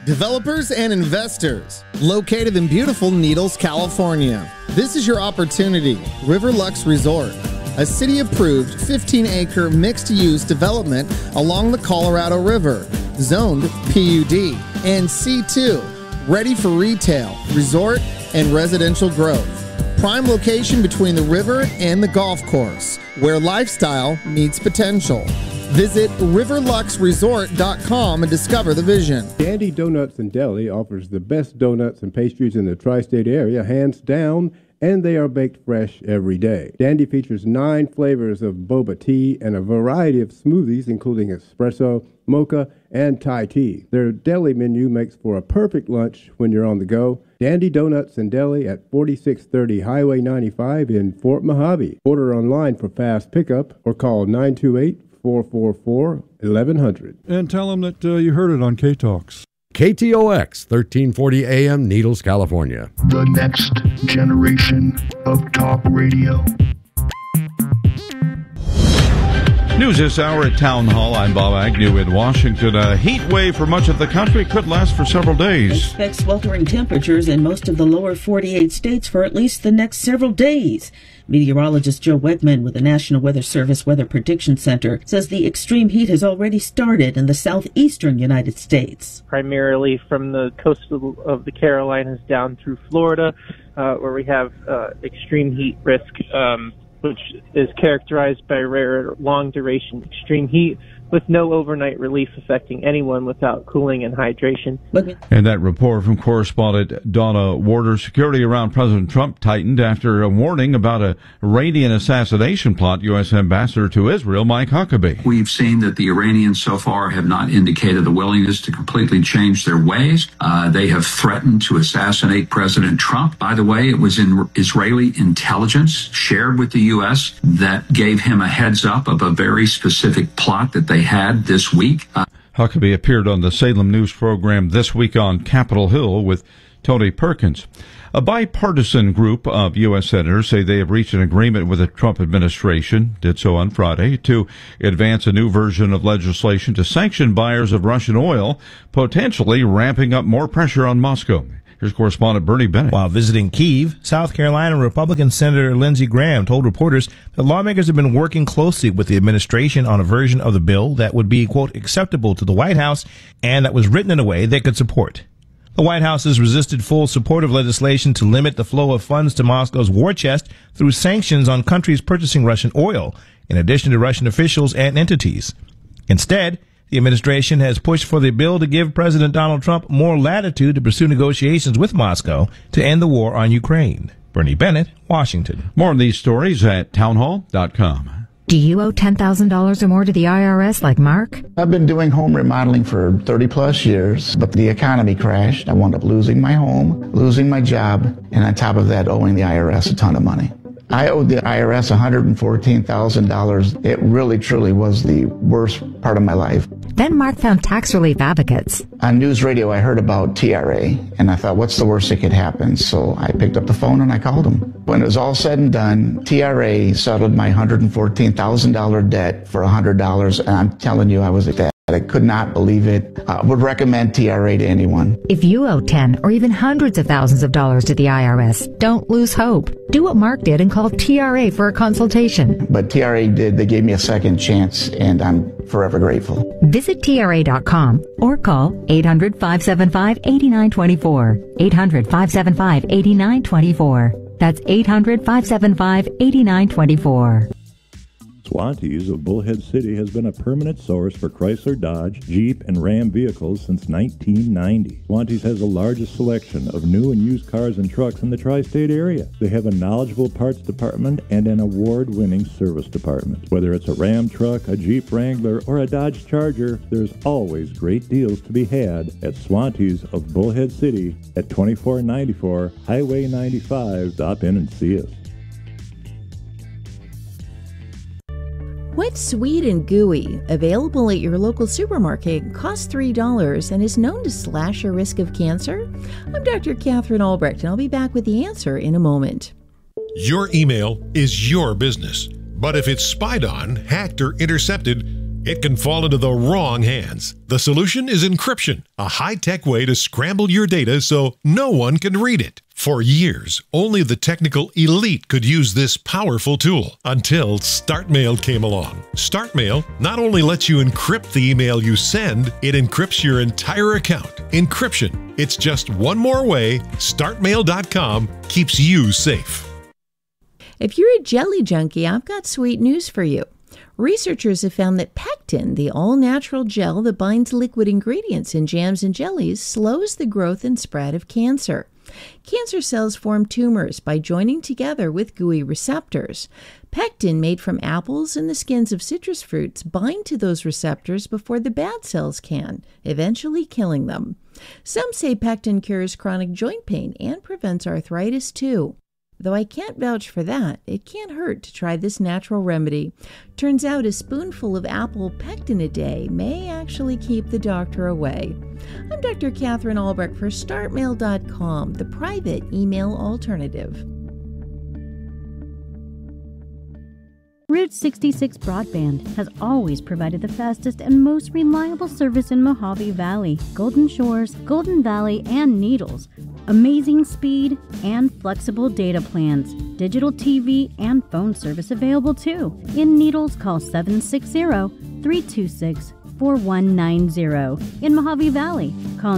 Developers and investors, located in beautiful Needles, California. This is your opportunity. Riverlux Resort, a city-approved 15-acre mixed-use development along the Colorado River, zoned PUD and C2, ready for retail, resort, and residential growth. Prime location between the river and the golf course, where lifestyle meets potential. Visit riverluxresort.com and discover the vision. Dandy Donuts and Deli offers the best donuts and pastries in the tri-state area, hands down, and they are baked fresh every day. Dandy features 9 flavors of boba tea and a variety of smoothies, including espresso, mocha, and Thai tea. Their deli menu makes for a perfect lunch when you're on the go. Dandy Donuts and Deli at 4630 Highway 95 in Fort Mojave. Order online for fast pickup or call 928-444-1100. And tell them that you heard it on K-Talks. KTOX, 1340 AM, Needles, California. The next generation of talk radio. News this hour at Town Hall. I'm Bob Agnew in Washington. A heat wave for much of the country could last for several days. Expect sweltering temperatures in most of the lower 48 states for at least the next several days. Meteorologist Joe Weckman with the National Weather Service Weather Prediction Center says the extreme heat has already started in the southeastern United States. Primarily from the coast of the Carolinas down through Florida, where we have extreme heat risk, which is characterized by rare long-duration extreme heat with no overnight relief affecting anyone without cooling and hydration. And that report from correspondent Donna Warder. Security around President Trump tightened after a warning about a Iranian assassination plot. U.S. Ambassador to Israel, Mike Huckabee. We've seen that the Iranians so far have not indicated a willingness to completely change their ways. They have threatened to assassinate President Trump. By the way, it was in Israeli intelligence shared with the U.S. that gave him a heads up of a very specific plot that they had this week. Huckabee appeared on the Salem News program This Week on Capitol Hill with Tony Perkins. A bipartisan group of U.S. senators say they have reached an agreement with the Trump administration, did so on Friday, to advance a new version of legislation to sanction buyers of Russian oil, potentially ramping up more pressure on Moscow. Here's correspondent Bernie Bennett. While visiting Kyiv, South Carolina, Republican Senator Lindsey Graham told reporters that lawmakers have been working closely with the administration on a version of the bill that would be, quote, acceptable to the White House and that was written in a way they could support. The White House has resisted full support of legislation to limit the flow of funds to Moscow's war chest through sanctions on countries purchasing Russian oil, in addition to Russian officials and entities. Instead, the administration has pushed for the bill to give President Donald Trump more latitude to pursue negotiations with Moscow to end the war on Ukraine. Bernie Bennett, Washington. More on these stories at townhall.com. Do you owe $10,000 or more to the IRS like Mark? I've been doing home remodeling for 30 plus years, but the economy crashed. I wound up losing my home, losing my job, and on top of that, owing the IRS a ton of money. I owed the IRS $114,000. It really, truly was the worst part of my life. Then Mark found tax relief advocates. On news radio, I heard about TRA, and I thought, what's the worst that could happen? So I picked up the phone and I called them. When it was all said and done, TRA settled my $114,000 debt for $100, and I'm telling you, I was ecstatic. I could not believe it. I would recommend TRA to anyone. If you owe 10 or even hundreds of thousands of dollars to the IRS, don't lose hope. Do what Mark did and call TRA for a consultation. But TRA did. They gave me a second chance, and I'm forever grateful. Visit TRA.com or call 800-575-8924. 800-575-8924. That's 800-575-8924. Swantees of Bullhead City has been a permanent source for Chrysler, Dodge, Jeep, and Ram vehicles since 1990. Swantees has the largest selection of new and used cars and trucks in the tri-state area. They have a knowledgeable parts department and an award-winning service department. Whether it's a Ram truck, a Jeep Wrangler, or a Dodge Charger, there's always great deals to be had at Swantees of Bullhead City at 2494 Highway 95. Stop in and see us. Wet, sweet, and gooey, available at your local supermarket, costs $3 and is known to slash your risk of cancer? I'm Dr. Catherine Albrecht, and I'll be back with the answer in a moment. Your email is your business, but if it's spied on, hacked, or intercepted, it can fall into the wrong hands. The solution is encryption, a high-tech way to scramble your data so no one can read it. For years, only the technical elite could use this powerful tool until StartMail came along. StartMail not only lets you encrypt the email you send, it encrypts your entire account. Encryption. It's just one more way StartMail.com keeps you safe. If you're a jelly junkie, I've got sweet news for you. Researchers have found that pectin, the all-natural gel that binds liquid ingredients in jams and jellies, slows the growth and spread of cancer. Cancer cells form tumors by joining together with gooey receptors. Pectin, made from apples and the skins of citrus fruits, bind to those receptors before the bad cells can, eventually killing them. Some say pectin cures chronic joint pain and prevents arthritis too. Though I can't vouch for that, it can't hurt to try this natural remedy. Turns out a spoonful of apple pectin a day may actually keep the doctor away. I'm Dr. Catherine Albrecht for StartMail.com, the private email alternative. Route 66 Broadband has always provided the fastest and most reliable service in Mojave Valley, Golden Shores, Golden Valley, and Needles. Amazing speed and flexible data plans. Digital TV and phone service available too. In Needles, call 760-326-4190. In Mojave Valley, call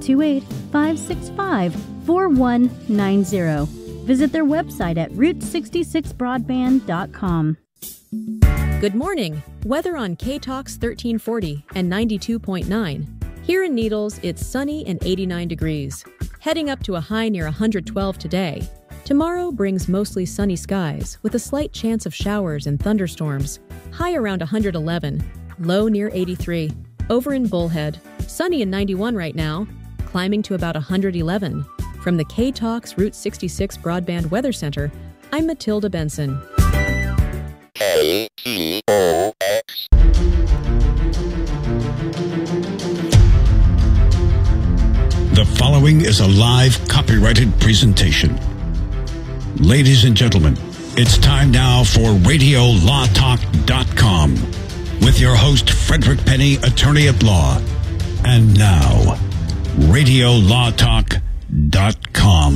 928-565-4190. Visit their website at route66broadband.com. Good morning. Weather on K-Talks 1340 and 92.9. Here in Needles, it's sunny and 89 degrees. Heading up to a high near 112 today. Tomorrow brings mostly sunny skies with a slight chance of showers and thunderstorms. High around 111. Low near 83. Over in Bullhead, sunny and 91 right now. Climbing to about 111. From the K-Talks Route 66 Broadband Weather Center, I'm Matilda Benson. KTOX. The following is a live copyrighted presentation. Ladies and gentlemen, it's time now for RadioLawTalk.com with your host, Frederick Penny, attorney at law. And now, RadioLawTalk.com.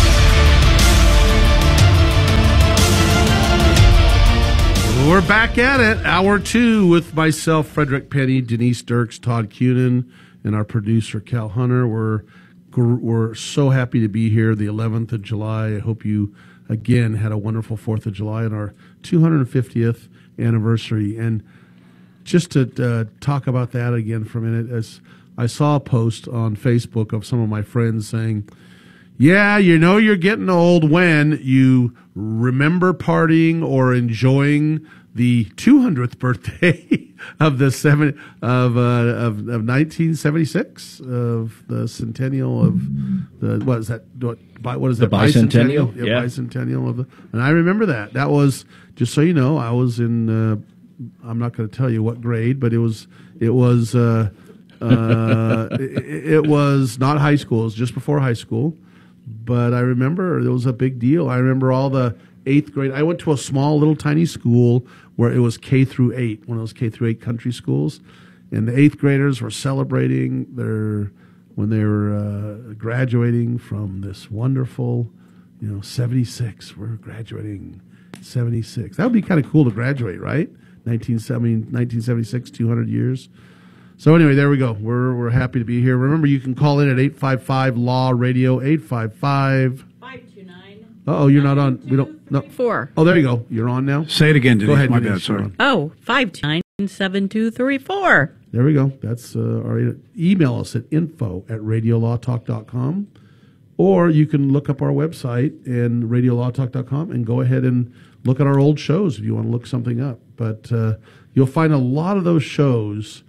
We're back at it, hour two, with myself, Frederick Penny, Denise Dirks, Todd Cunin, and our producer, Cal Hunter. We're so happy to be here, the 11th of July. I hope you, again, had a wonderful 4th of July and our 250th anniversary. And just to talk about that again for a minute, as I saw a post on Facebook of some of my friends saying, yeah, you know you're getting old when you remember partying or enjoying the 200th birthday of the 1976 of the centennial of the what is that bicentennial? Yeah, bicentennial of the, and I remember that. That was, just so you know, I was in I'm not going to tell you what grade, but it was it was not high school. It was just before high school. But I remember it was a big deal. I remember all the 8th grade. I went to a small little tiny school where it was K through 8, one of those K through 8 country schools. And the 8th graders were celebrating when they were graduating from this wonderful, 76. We're graduating 76. That would be kind of cool to graduate, right? 1976, 200 years. So anyway, there we go. We're happy to be here. Remember, you can call in at 855-LAW-RADIO, 855. 529. Uh-oh, you're not on. We don't. No. 4. Oh, there you go. You're on now. Say it again, Denise. Go ahead, My Denise. bad, sorry. Oh, 529-7234. There we go. That's our email us at info@radiolawtalk.com, or you can look up our website and radiolawtalk.com and go ahead and look at our old shows if you want to look something up. But you'll find a lot of those shows.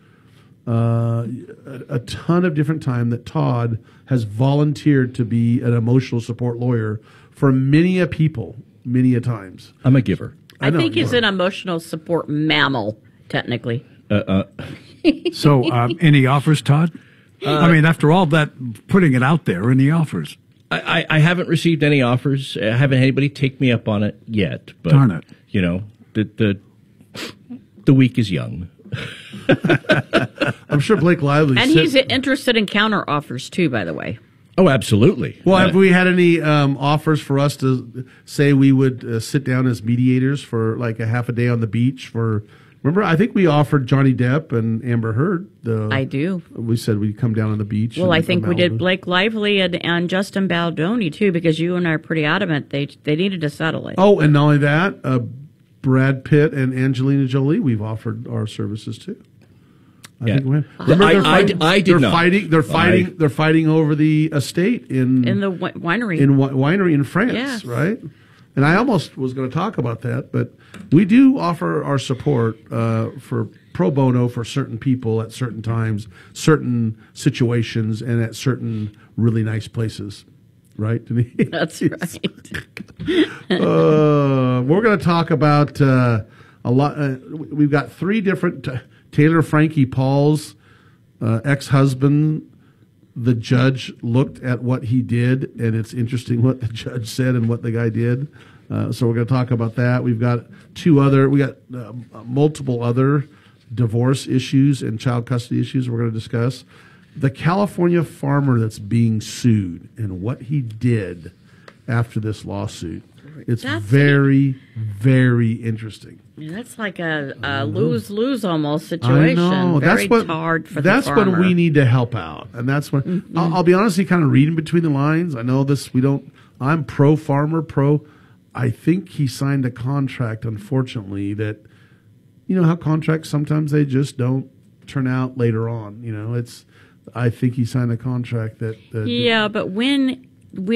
A ton of different time that Todd has volunteered to be an emotional support lawyer for many a people, many a times. I'm a giver. I think he's an emotional support mammal, technically. So, any offers, Todd? I mean, after all that, putting it out there, any offers? I haven't received any offers. I haven't had anybody take me up on it yet. But, darn it. The week is young. I'm sure Blake Lively. And he's interested in counter offers too, by the way. Oh, absolutely. Well, have we had any offers for us to say we would sit down as mediators for like a half a day on the beach for? Remember, I think we offered Johnny Depp and Amber Heard. I do. We said we'd come down on the beach. Well, I think we did Blake Lively and Justin Baldoni too, because you and I are pretty adamant they needed to settle it. Oh, and not only that, Brad Pitt and Angelina Jolie, we've offered our services too. I think we have. Remember, I did not. They're fighting over the estate in the winery winery in France, yes. right? And I almost was going to talk about that, but we do offer our support for pro bono for certain people at certain times, certain situations, and at certain really nice places. Right, Denise? That's right. We're going to talk about a lot. We've got three different. Taylor Frankie Paul's ex-husband. The judge looked at what he did, and it's interesting what the judge said and what the guy did. So we're going to talk about that. We've got multiple other divorce issues and child custody issues we're going to discuss. The California farmer that's being sued and what he did after this lawsuit. It's very, very interesting. Yeah, that's like a lose-lose almost situation. I know. Very hard for the farmer. That's when we need to help out. And that's when, Mm-hmm. I'll be honest, kind of reading between the lines. I know this, I'm pro-farmer, I think he signed a contract, unfortunately, that, you know how contracts, sometimes they just don't turn out later on. You know, I think he signed a contract that yeah, but when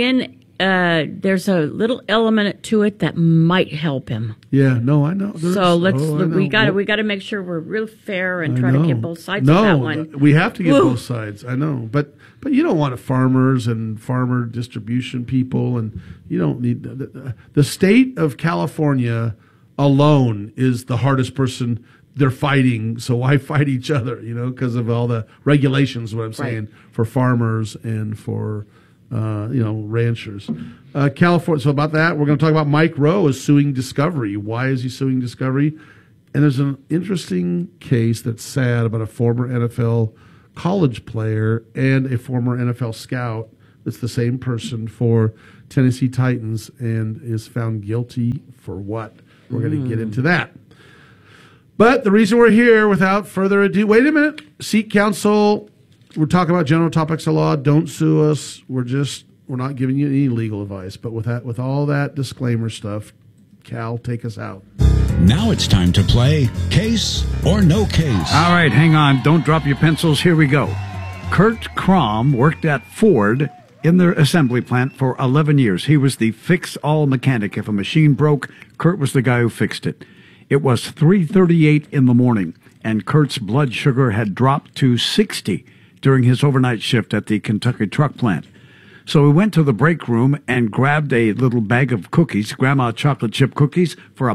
there's a little element to it that might help him. Yeah, no, I know. We got to make sure we're real fair and try to get both sides of that one. We have to get both sides. I know, but you don't want farmers and farmer distribution people, and you don't need the state of California alone is the hardest person. They're fighting, so why fight each other? You know, because of all the regulations. What I'm saying for farmers and for ranchers. California. So about that, we're going to talk about Mike Rowe is suing Discovery. Why is he suing Discovery? And there's an interesting case that's sad about a former NFL college player and a former NFL scout that's the same person for Tennessee Titans and is found guilty for what? We're going to get into that. But the reason we're here, without further ado, wait a minute. Seat Council, we're talking about general topics of law. Don't sue us. We're not giving you any legal advice. But with all that disclaimer stuff, Cal, take us out. Now it's time to play Case or No Case. All right, hang on. Don't drop your pencils. Here we go. Kurt Crom worked at Ford in their assembly plant for 11 years. He was the fix-all mechanic. If a machine broke, Kurt was the guy who fixed it. It was 3:38 in the morning, and Kurt's blood sugar had dropped to 60 during his overnight shift at the Kentucky truck plant. So he went to the break room and grabbed a little bag of cookies, Grandma chocolate chip cookies, for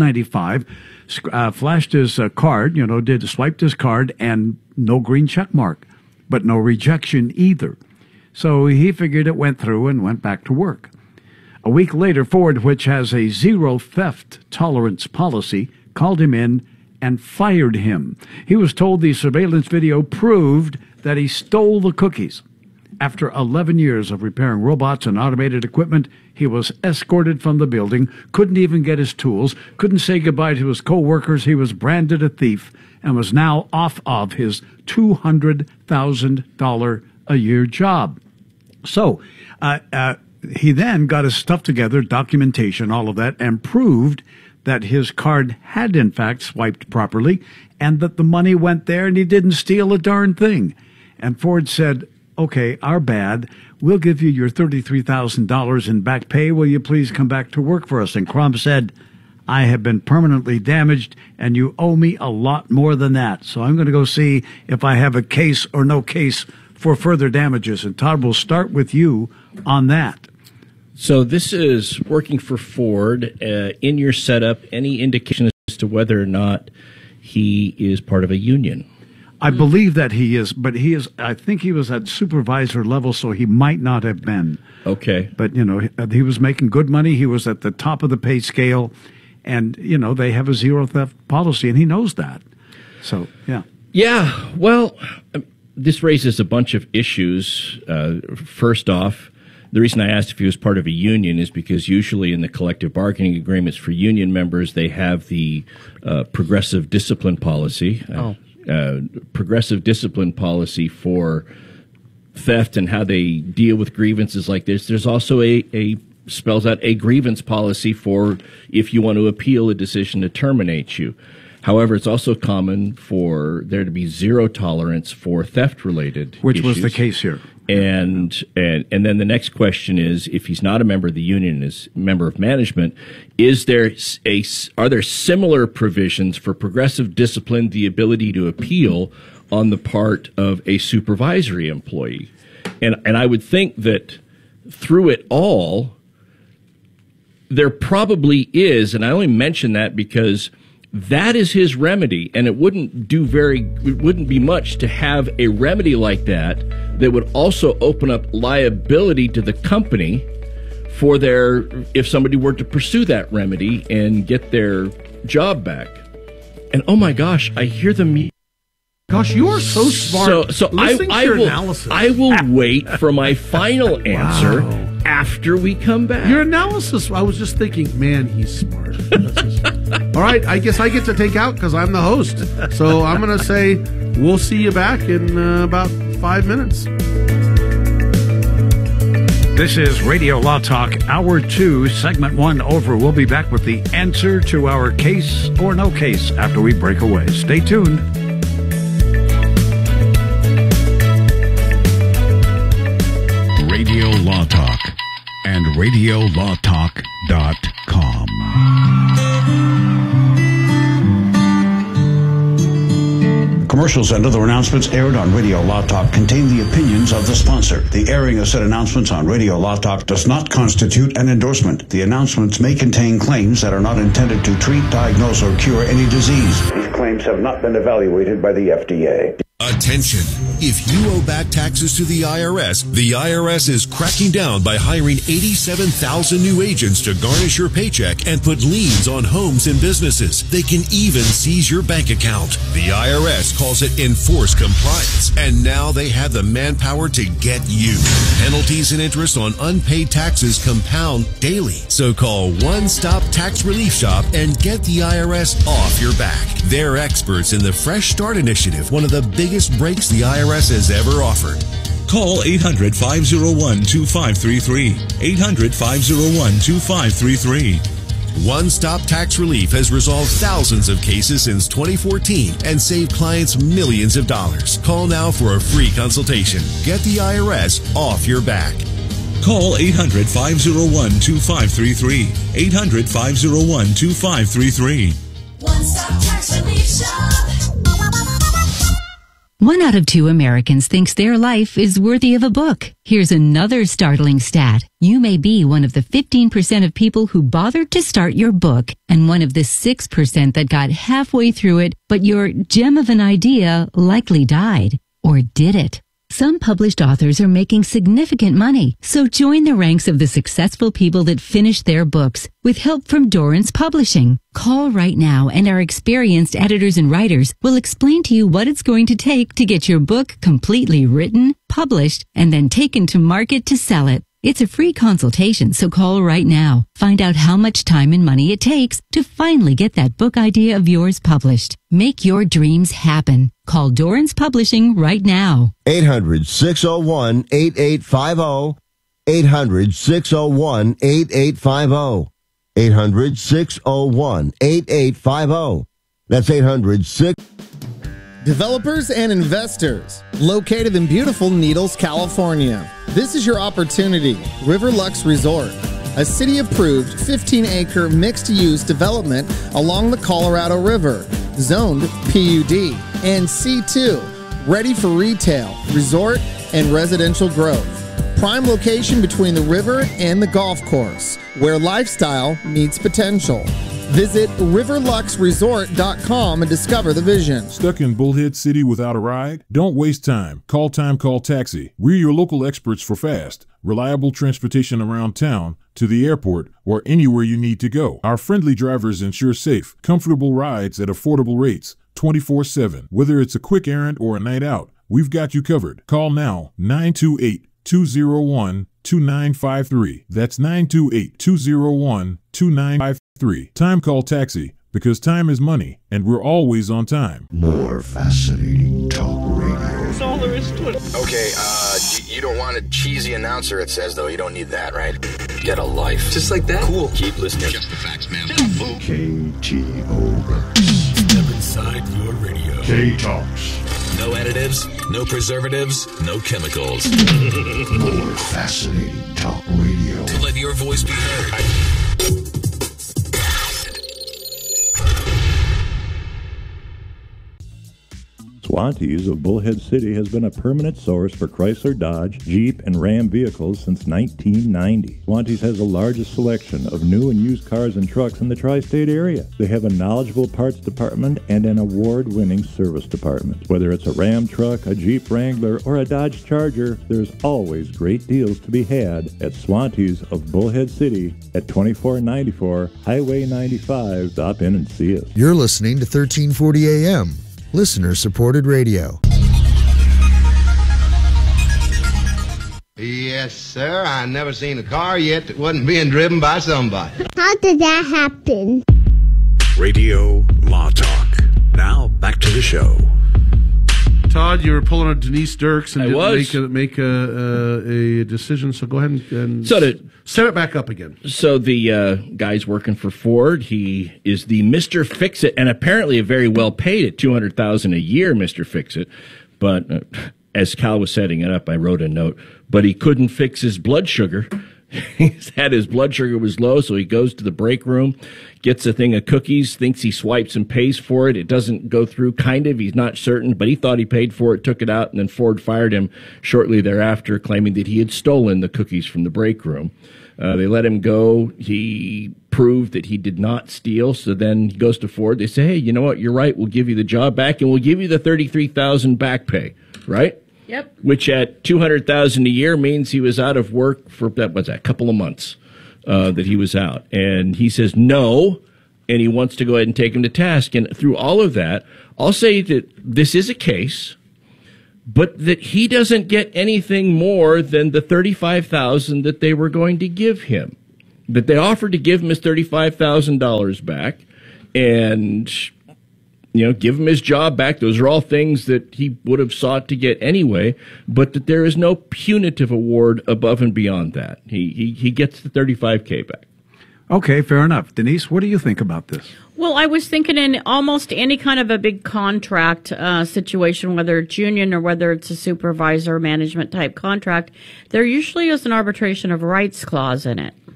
$1.95, flashed his card, swiped his card, and no green check mark, but no rejection either. So he figured it went through and went back to work. A week later, Ford, which has a zero theft tolerance policy, called him in and fired him. He was told the surveillance video proved that he stole the cookies. After 11 years of repairing robots and automated equipment, he was escorted from the building, couldn't even get his tools, couldn't say goodbye to his co-workers. He was branded a thief and was now off of his $200,000 a year job. So, he then got his stuff together, documentation, all of that, and proved that his card had, in fact, swiped properly and that the money went there and he didn't steal a darn thing. And Ford said, okay, our bad. We'll give you your $33,000 in back pay. Will you please come back to work for us? And Crom said, I have been permanently damaged and you owe me a lot more than that. So I'm going to go see if I have a case or no case for further damages. And Todd, will start with you on that. So this is working for Ford. In your setup, any indication as to whether or not he is part of a union? I believe that he is, but I think he was at supervisor level, so he might not have been. Okay. But, he was making good money. He was at the top of the pay scale, and, they have a zero theft policy, and he knows that. So, yeah. Yeah, well, this raises a bunch of issues. First off, the reason I asked if he was part of a union is because usually in the collective bargaining agreements for union members, they have the progressive discipline policy. Progressive discipline policy for theft and how they deal with grievances like this. There's also a spells out a grievance policy for if you want to appeal a decision to terminate you. However, it's also common for there to be zero tolerance for theft-related Which issues. was the case here. And then the next question is, if he's not a member of the union, is a member of management, are there similar provisions for progressive discipline, the ability to appeal on the part of a supervisory employee? And I would think that through it all, there probably is, and I only mention that because that is his remedy, and it wouldn't be much to have a remedy like that would also open up liability to the company for if somebody were to pursue that remedy and get their job back. And oh my gosh, I hear the Gosh, you are so smart. So I will wait for my final answer after we come back. Your analysis, I was just thinking, man, he's smart. All right, I guess I get to take out because I'm the host. So I'm going to say we'll see you back in about 5 minutes. This is Radio Law Talk, Hour 2, Segment 1 over. We'll be back with the answer to our case or no case after we break away. Stay tuned. Radio Law Talk and RadioLawTalk.com. Commercials and other announcements aired on Radio Law Talk contain the opinions of the sponsor. The airing of said announcements on Radio Law Talk does not constitute an endorsement. The announcements may contain claims that are not intended to treat, diagnose, or cure any disease. These claims have not been evaluated by the FDA. Attention! If you owe back taxes to the IRS is cracking down by hiring 87,000 new agents to garnish your paycheck and put liens on homes and businesses. They can even seize your bank account. The IRS calls it enforced compliance, and now they have the manpower to get you. Penalties and interest on unpaid taxes compound daily. So call One Stop Tax Relief Shop and get the IRS off your back. They're experts in the Fresh Start Initiative, one of the biggest breaks the IRS has ever offered. Call 800-501-2533. 800-501-2533. One Stop Tax Relief has resolved thousands of cases since 2014 and saved clients millions of dollars. Call now for a free consultation. Get the IRS off your back. Call 800-501-2533. 800-501-2533. One Stop Tax Relief Shop. 1 out of 2 Americans thinks their life is worthy of a book. Here's another startling stat. You may be one of the 15% of people who bothered to start your book and one of the 6% that got halfway through it, but your gem of an idea likely died. Or did it? Some published authors are making significant money, so join the ranks of the successful people that finish their books with help from Dorrance Publishing. Call right now and our experienced editors and writers will explain to you what it's going to take to get your book completely written, published, and then taken to market to sell it. It's a free consultation, so call right now. Find out how much time and money it takes to finally get that book idea of yours published. Make your dreams happen. Call Dorrance Publishing right now. 800-601-8850. 800-601-8850. 800-601-8850. That's 800-6... Developers and investors, located in beautiful Needles, California. This is your opportunity. Riverlux Resort, a city-approved 15-acre mixed-use development along the Colorado River, zoned PUD and C2, ready for retail, resort, and residential growth. Prime location between the river and the golf course, where lifestyle meets potential. Visit riverluxresort.com and discover the vision. Stuck in Bullhead City without a ride? Don't waste time. Call Taxi. We're your local experts for fast, reliable transportation around town, to the airport, or anywhere you need to go. Our friendly drivers ensure safe, comfortable rides at affordable rates. 24/7. Whether it's a quick errand or a night out, we've got you covered. Call now, 928-201-2953. That's 928-201-2953. Time Call Taxi, because time is money, and we're always on time. More fascinating talk radio. That's all there is to it. Okay, you don't want a cheesy announcer, it says, though. You don't need that, right? Get a life. Just like that? Cool. Keep listening. Just the facts, man. KTO. Step inside your radio. K-Talks. No additives, no preservatives, no chemicals. More fascinating talk radio. To let your voice be heard. Swantees of Bullhead City has been a permanent source for Chrysler, Dodge, Jeep, and Ram vehicles since 1990. Swantees has the largest selection of new and used cars and trucks in the tri-state area. They have a knowledgeable parts department and an award-winning service department. Whether it's a Ram truck, a Jeep Wrangler, or a Dodge Charger, there's always great deals to be had at Swantees of Bullhead City at 2494 Highway 95. Stop in and see us. You're listening to 1340 AM. Listener-supported radio. Yes, sir. I never seen a car yet that wasn't being driven by somebody. How did that happen? Radio Law Talk. Now, back to the show. Todd, you were pulling on Denise Dirks and I didn't was. make a decision, so go ahead and So set it back up again. So the guy's working for Ford. He is the Mr. Fix-It, and apparently a very well paid at $200,000 a year, Mr. Fix-It. But as Cal was setting it up, I wrote a note. But he couldn't fix his blood sugar. He's had his blood sugar was low, so he goes to the break room, gets a thing of cookies, thinks he swipes and pays for it. It doesn't go through, kind of. He's not certain, but he thought he paid for it, took it out, and then Ford fired him shortly thereafter, claiming that he had stolen the cookies from the break room. They let him go. He proved that he did not steal, so then he goes to Ford. They say, hey, you know what? You're right. We'll give you the job back, and we'll give you the $33,000 back pay, right? Yep. Which at $200,000 a year means he was out of work for a couple of months that he was out. And he says no, and he wants to go ahead and take him to task. And through all of that, I'll say that this is a case, but that he doesn't get anything more than the $35,000 that they were going to give him. That they offered to give him his $35,000 back, and give him his job back. Those are all things that he would have sought to get anyway, but that there is no punitive award above and beyond that. He gets the $35K back. Okay, fair enough. Denise, what do you think about this? Well, I was thinking in almost any kind of a big contract situation, whether it's union or whether it's a supervisor management type contract, there usually is an arbitration of rights clause in it.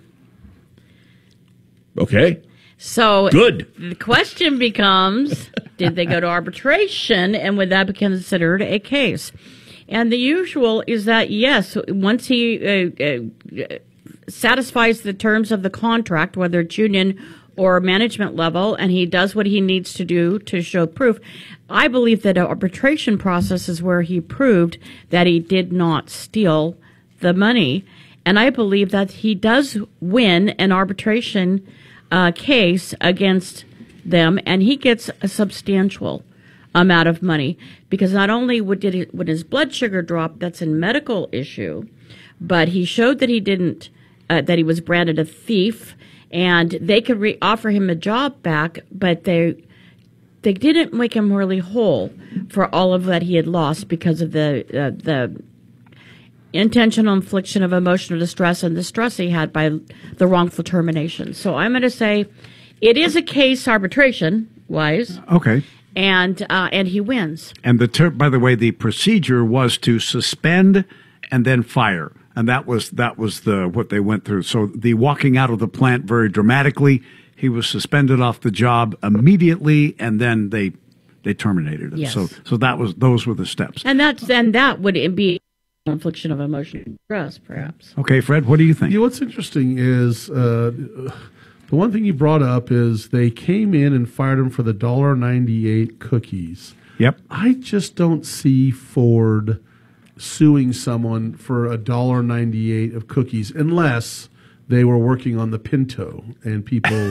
Okay. So good. The question becomes, did they go to arbitration, and would that be considered a case? And the usual is that, yes, once he satisfies the terms of the contract, whether it's union or management level, and he does what he needs to do to show proof, I believe that an arbitration process is where he proved that he did not steal the money. And I believe that he does win an arbitration case against them, and he gets a substantial amount of money, because not only would his blood sugar drop, that's a medical issue, but he showed that he didn't, that he was branded a thief, and they could offer him a job back, but they didn't make him really whole for all of that he had lost because of the intentional infliction of emotional distress and the stress he had by the wrongful termination. So I'm going to say it is a case arbitration-wise. Okay. And he wins. And by the way, the procedure was to suspend and then fire. And that was what they went through. So the walking out of the plant very dramatically, he was suspended off the job immediately, and then they terminated him. Yes. So those were the steps. And that would be infliction of emotional distress, perhaps. Okay, Fred, what do you think? What's interesting is the one thing you brought up is they came in and fired him for the $1.98 cookies. Yep. I just don't see Ford suing someone for $1.98 of cookies unless they were working on the Pinto and people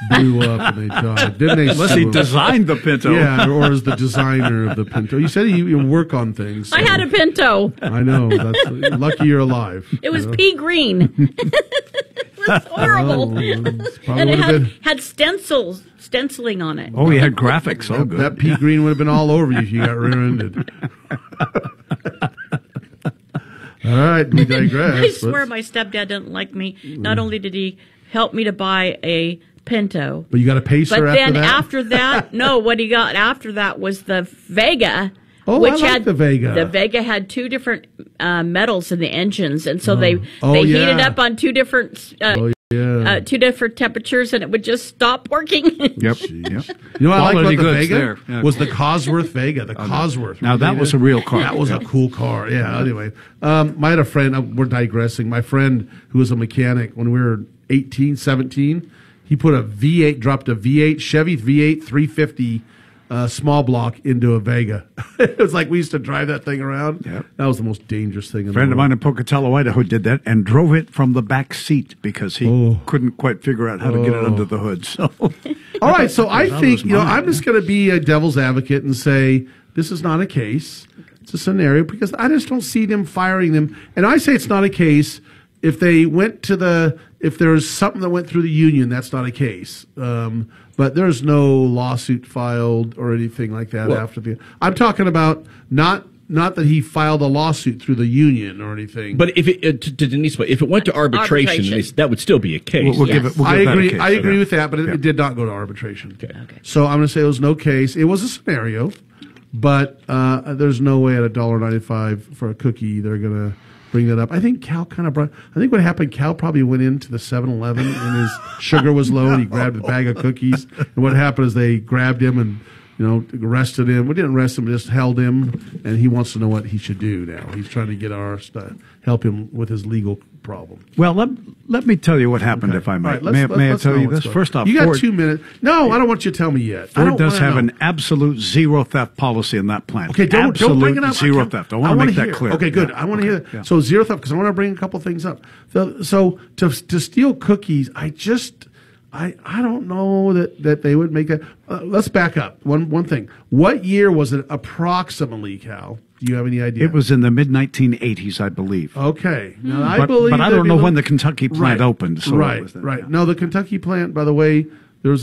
blew up and they died. Didn't they? Unless he designed the Pinto. Yeah, or is the designer of the Pinto. You said you work on things. So. I had a Pinto. I know. That's lucky you're alive. It was pea green. It was horrible. And it had stenciling on it. Oh, he had graphics. Oh, good. That pea green would have been all over you if you got rear-ended. All right, we digress. I swear my stepdad didn't like me. Not only did he help me to buy a Pinto, but you got a Pacer but after then that? after that, no, what he got after that was the Vega. Oh, which I like had the Vega. The Vega had two different metals in the engines, and so they heated up on two different two different temperatures, and it would just stop working. Yep. You know what I like about the Vega? There. Yeah. Was the Cosworth Vega. The Cosworth. Now, that was a real car. That was a cool car. Yeah, anyway. I had a friend, we're digressing. My friend who was a mechanic when we were 18, 17, he put dropped a V8, Chevy V8 350 small block into a Vega. It was like we used to drive that thing around. Yep. That was the most dangerous thing in the world. A friend of mine in Pocatello, Idaho did that and drove it from the back seat because he couldn't quite figure out how to get it under the hood. So, all right, so I think, I'm just going to be a devil's advocate and say this is not a case. It's a scenario because I just don't see them firing them. And I say it's not a case if they went to if there's something that went through the union, that's not a case. But there's no lawsuit filed or anything like that after I'm talking about not that he filed a lawsuit through the union or anything. But if it to Denise, if it went to arbitration. That would still be a case. We'll give I agree. I agree with that, but it did not go to arbitration. Okay. So I'm going to say it was no case. It was a scenario, but there's no way at $1.95 for a cookie they're going to bring that up. I think Cal what happened, Cal probably went into the 7-Eleven and his sugar was low and he grabbed a bag of cookies. And what happened is they grabbed him and arrested him. We didn't arrest him, just held him, and he wants to know what he should do now. He's trying to get our stuff, help him with his legal problem. Well, let me tell you what happened, if I may. All right, May I tell you this? First off, you got Ford, 2 minutes. No, I don't want you to tell me yet. Ford does have an absolute zero theft policy in that plant. Okay, don't bring it up. Zero theft. I want to make that clear. Okay, good. I want to hear that. Yeah. So zero theft, because I want to bring a couple things up. So to steal cookies, I don't know that they would make that. Let's back up. One thing. What year was it approximately, Cal? Do you have any idea? It was in the mid-1980s, I believe. Okay. Now, but I don't know when the Kentucky plant opened. So right. No, the Kentucky plant, by the way,